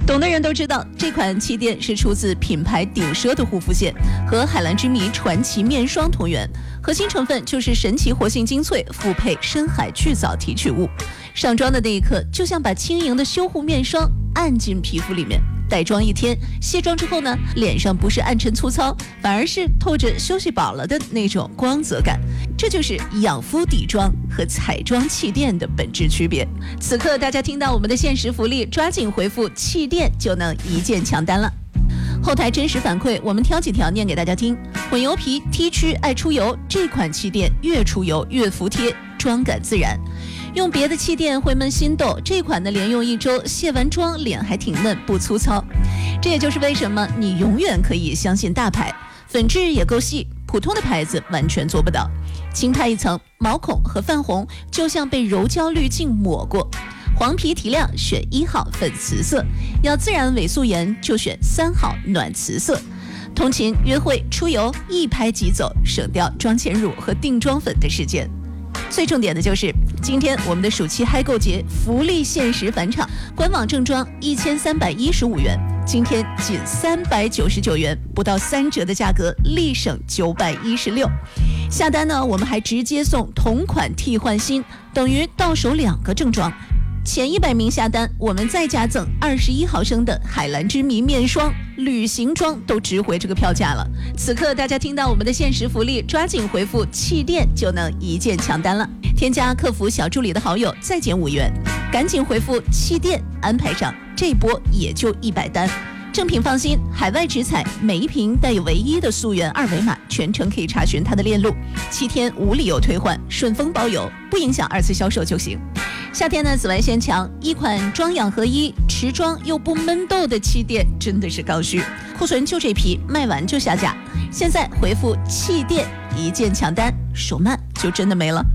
懂的人都知道，这款气垫是出自品牌顶奢的护肤线，和海蓝之谜传奇面霜同源，核心成分就是神奇活性精粹复配深海巨藻提取物。上妆的那一刻，就像把轻盈的修护面霜按进皮肤里面。带妆一天，卸妆之后呢，脸上不是暗沉粗糙，反而是透着休息饱了的那种光泽感。这就是养肤底妆和彩妆气垫的本质区别。此刻大家听到我们的限时福利，抓紧回复气垫就能一键抢单了。后台真实反馈，我们挑几条念给大家听。混油皮 T 区爱出油，这款气垫越出油越服帖，妆感自然。用别的气垫会闷心痘，这款呢连用1周，卸完妆脸还挺嫩不粗糙。这也就是为什么你永远可以相信大牌，粉质也够细，普通的牌子完全做不到。轻拍一层，毛孔和泛红就像被柔焦滤镜抹过。黄皮提亮选1号粉瓷色，要自然伪素颜就选3号暖瓷色。通勤约会出游一拍即走，省掉妆前乳和定妆粉的时间。最重点的就是今天我们的暑期嗨购节福利限时返场，官网正装1315元，今天仅399元，不到3折的价格，立省916。下单呢，我们还直接送同款替换新，等于到手2个正装。前100名下单，我们再加赠21毫升的海蓝之谜面霜，旅行装都值回这个票价了。此刻大家听到我们的限时福利，抓紧回复气垫就能一键抢单了。添加客服小助理的好友再减5元，赶紧回复气垫，安排上，这波也就100单。正品放心，海外直采，每一瓶带有唯一的溯源2维码，全程可以查询它的链路，7天无理由退换，顺丰包邮，不影响2次销售就行。夏天呢，紫外线强，一款妆养合一、持妆又不闷痘的气垫真的是刚需，库存就这批，卖完就下架。现在回复气垫一键抢单，手慢就真的没了。